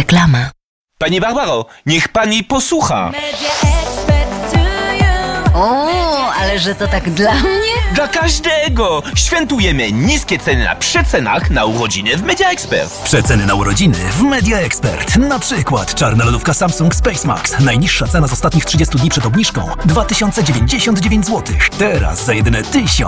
Reklama. Pani Barbaro, niech pani posłucha. O, ale że to tak dla mnie? Dla każdego! Świętujemy niskie ceny na przecenach na urodziny w Media Expert. Przeceny na urodziny w Media Expert. Na przykład czarna lodówka Samsung Space Max. Najniższa cena z ostatnich 30 dni przed obniżką 2099 zł. Teraz za jedyne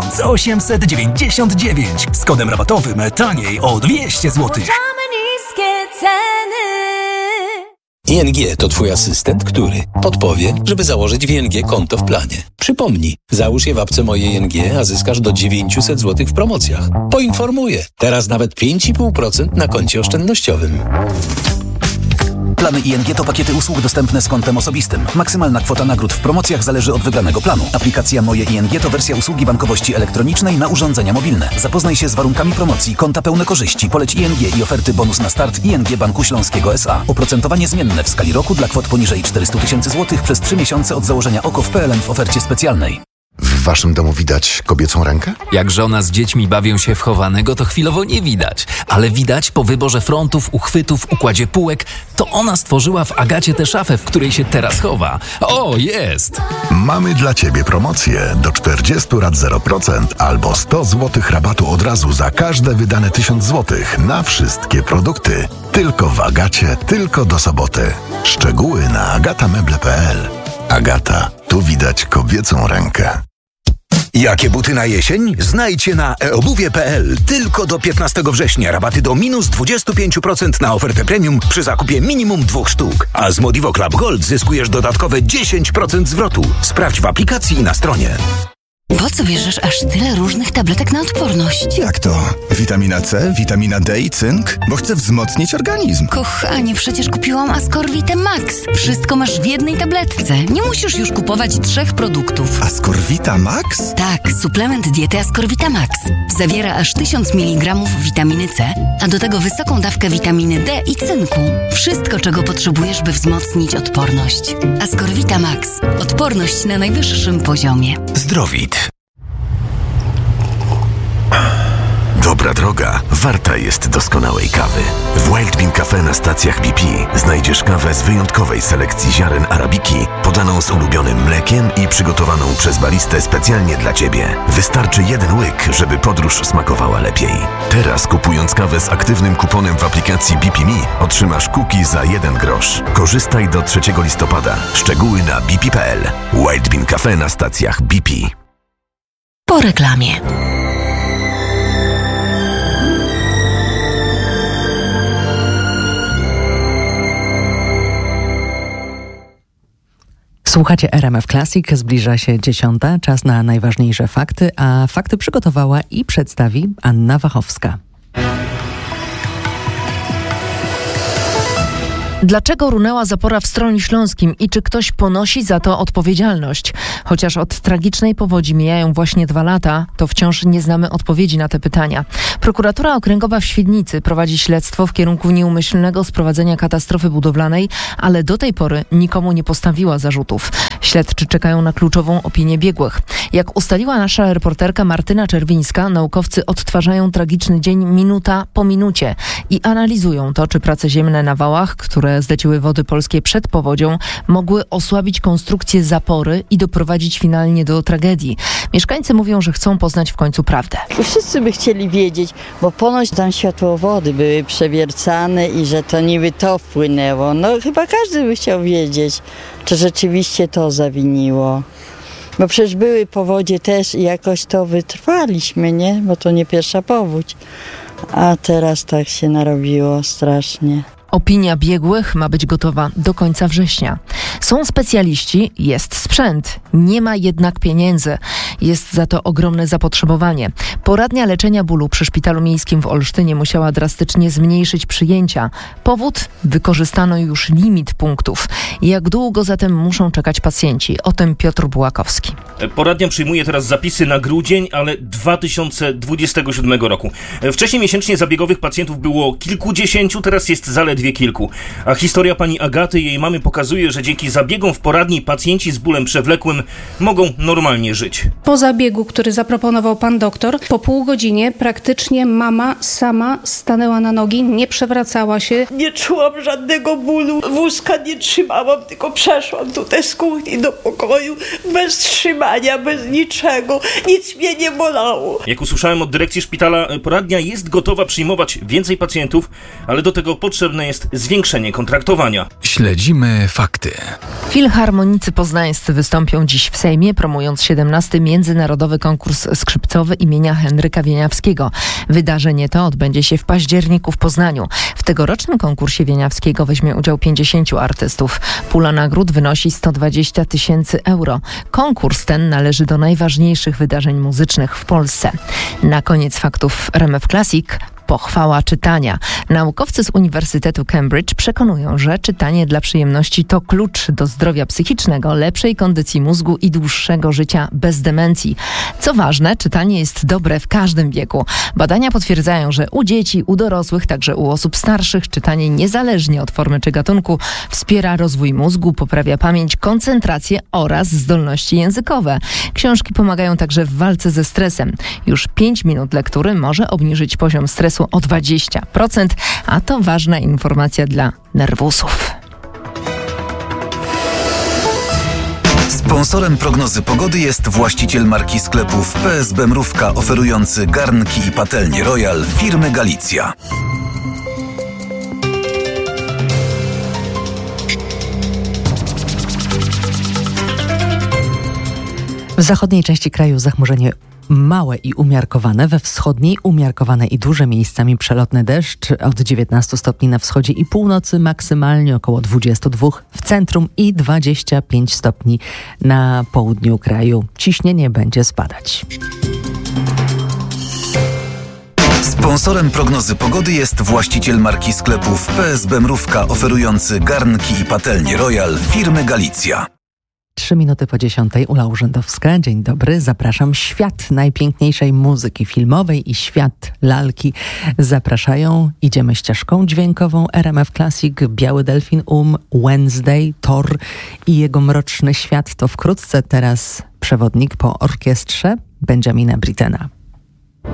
1899. Z kodem rabatowym taniej o 200 zł. niskie ceny. ING to Twój asystent, który podpowie, żeby założyć w ING konto w planie. Przypomnij, załóż je w apce Moje ING, a zyskasz do 900 zł w promocjach. Poinformuję, teraz nawet 5,5% na koncie oszczędnościowym. Plany ING to pakiety usług dostępne z kontem osobistym. Maksymalna kwota nagród w promocjach zależy od wybranego planu. Aplikacja Moje ING to wersja usługi bankowości elektronicznej na urządzenia mobilne. Zapoznaj się z warunkami promocji, konta pełne korzyści, poleć ING i oferty bonus na start ING Banku Śląskiego S.A. Oprocentowanie zmienne w skali roku dla kwot poniżej 400 000 zł przez 3 miesiące od założenia OKO w PLN w ofercie specjalnej. W waszym domu widać kobiecą rękę? Jak żona z dziećmi bawią się w chowanego, to chwilowo nie widać. Ale widać po wyborze frontów, uchwytów, układzie półek. To ona stworzyła w Agacie tę szafę, w której się teraz chowa. O, jest! Mamy dla ciebie promocję. Do 40 rat 0% albo 100 zł rabatu od razu za każde wydane 1000 zł na wszystkie produkty. Tylko w Agacie, tylko do soboty. Szczegóły na agatameble.pl. Agata, tu widać kobiecą rękę. Jakie buty na jesień? Znajdźcie na eobuwie.pl. Tylko do 15 września rabaty do minus 25% na ofertę premium przy zakupie minimum 2 sztuk. A z Modivo Club Gold zyskujesz dodatkowe 10% zwrotu. Sprawdź w aplikacji i na stronie. Po co bierzesz aż tyle różnych tabletek na odporność? Jak to? Witamina C, witamina D i cynk? Bo chcę wzmocnić organizm. Kochanie, przecież kupiłam Ascorvitę Max. Wszystko masz w jednej tabletce. Nie musisz już kupować 3 produktów. Ascorvita Max? Tak, suplement diety Ascorvita Max. Zawiera aż 1000 mg witaminy C, a do tego wysoką dawkę witaminy D i cynku. Wszystko, czego potrzebujesz, by wzmocnić odporność. Ascorvita Max. Odporność na najwyższym poziomie. Zdrowit. Dobra droga warta jest doskonałej kawy. W Wild Bean Cafe na stacjach BP znajdziesz kawę z wyjątkowej selekcji ziaren arabiki, podaną z ulubionym mlekiem i przygotowaną przez baristę specjalnie dla Ciebie. Wystarczy jeden łyk, żeby podróż smakowała lepiej. Teraz kupując kawę z aktywnym kuponem w aplikacji BP Me otrzymasz cookie za 1 grosz. Korzystaj do 3 listopada. Szczegóły na bp.pl. Wild Bean Cafe na stacjach BP. Po reklamie. Słuchacie RMF Classic, zbliża się 10, czas na najważniejsze fakty, a fakty przygotowała i przedstawi Anna Wachowska. Dlaczego runęła zapora w Stroni Śląskim i czy ktoś ponosi za to odpowiedzialność? Chociaż od tragicznej powodzi mijają właśnie 2 lata, to wciąż nie znamy odpowiedzi na te pytania. Prokuratura Okręgowa w Świdnicy prowadzi śledztwo w kierunku nieumyślnego sprowadzenia katastrofy budowlanej, ale do tej pory nikomu nie postawiła zarzutów. Śledczy czekają na kluczową opinię biegłych. Jak ustaliła nasza reporterka Martyna Czerwińska, naukowcy odtwarzają tragiczny dzień minuta po minucie i analizują to, czy prace ziemne na wałach, które zleciły Wody Polskie przed powodzią, mogły osłabić konstrukcję zapory i doprowadzić finalnie do tragedii. Mieszkańcy mówią, że chcą poznać w końcu prawdę. Wszyscy by chcieli wiedzieć, bo ponoć tam światłowody były przewiercane i że to niby to wpłynęło. No chyba każdy by chciał wiedzieć, czy rzeczywiście to zawiniło. Bo przecież były powodzie też i jakoś to wytrwaliśmy, nie? Bo to nie pierwsza powódź. A teraz tak się narobiło strasznie. Opinia biegłych ma być gotowa do końca września. Są specjaliści, jest sprzęt, nie ma jednak pieniędzy. Jest za to ogromne zapotrzebowanie. Poradnia leczenia bólu przy Szpitalu Miejskim w Olsztynie musiała drastycznie zmniejszyć przyjęcia. Powód? Wykorzystano już limit punktów. Jak długo zatem muszą czekać pacjenci? O tym Piotr Bułakowski. Poradnia przyjmuje teraz zapisy na grudzień, ale 2027 roku. Wcześniej miesięcznie zabiegowych pacjentów było kilkudziesięciu, teraz jest zaledwie kilku. A historia pani Agaty i jej mamy pokazuje, że dzięki zabiegom w poradni pacjenci z bólem przewlekłym mogą normalnie żyć. Po zabiegu, który zaproponował pan doktor, po pół godzinie praktycznie mama sama stanęła na nogi, nie przewracała się. Nie czułam żadnego bólu, wózka nie trzymałam, tylko przeszłam tutaj z kuchni do pokoju bez trzymania, bez niczego. Nic mnie nie bolało. Jak usłyszałem od dyrekcji szpitala, poradnia jest gotowa przyjmować więcej pacjentów, ale do tego potrzebne jest zwiększenie kontraktowania. Śledzimy fakty. Filharmonicy poznańscy wystąpią dziś w Sejmie, promując 17. Międzynarodowy Konkurs Skrzypcowy imienia Henryka Wieniawskiego. Wydarzenie to odbędzie się w październiku w Poznaniu. W tegorocznym konkursie Wieniawskiego weźmie udział 50 artystów. Pula nagród wynosi 120 000 euro. Konkurs ten należy do najważniejszych wydarzeń muzycznych w Polsce. Na koniec faktów w RMF Classic. Pochwała czytania. Naukowcy z Uniwersytetu Cambridge przekonują, że czytanie dla przyjemności to klucz do zdrowia psychicznego, lepszej kondycji mózgu i dłuższego życia bez demencji. Co ważne, czytanie jest dobre w każdym wieku. Badania potwierdzają, że u dzieci, u dorosłych, także u osób starszych czytanie niezależnie od formy czy gatunku wspiera rozwój mózgu, poprawia pamięć, koncentrację oraz zdolności językowe. Książki pomagają także w walce ze stresem. Już 5 minut lektury może obniżyć poziom stresu o 20%, a to ważna informacja dla nerwusów. Sponsorem prognozy pogody jest właściciel marki sklepów PSB Mrówka, oferujący garnki i patelnie Royal firmy Galicja. W zachodniej części kraju zachmurzenie małe i umiarkowane, we wschodniej umiarkowane i duże, miejscami przelotny deszcz od 19 stopni na wschodzie i północy, maksymalnie około 22 w centrum i 25 stopni na południu kraju. Ciśnienie będzie spadać. Sponsorem prognozy pogody jest właściciel marki sklepów PSB Mrówka, oferujący garnki i patelnie Royal firmy Galicja. 3 minuty po 10. Ula Urzędowska. Dzień dobry. Zapraszam. Świat najpiękniejszej muzyki filmowej i świat lalki zapraszają. Idziemy ścieżką dźwiękową RMF Classic, Biały Delfin, Wednesday, Thor i jego mroczny świat. To wkrótce. Teraz przewodnik po orkiestrze Benjamina Brittena.